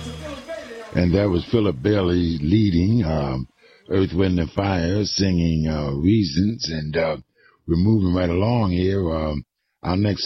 And that was Philip Bailey leading Earth, Wind and Fire, singing Reasons. And we're moving right along here. Our next